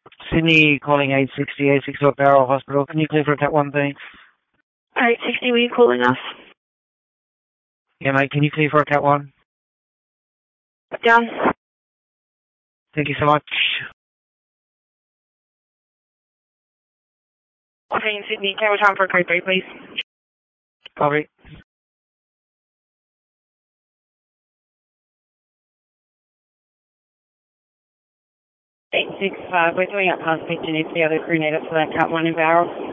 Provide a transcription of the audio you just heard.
Sydney calling 860, 860 Barrel Hospital. Can you clear for a Cat 1, thanks? 860, were you calling us? Yeah, mate, can you clear for a Cat 1? Done. Thank you so much. Okay, in Sydney, can we time for a code 3, please? Copy. 865, we're doing up past picture needs the other crew need it for that Cat 1 in Barrel.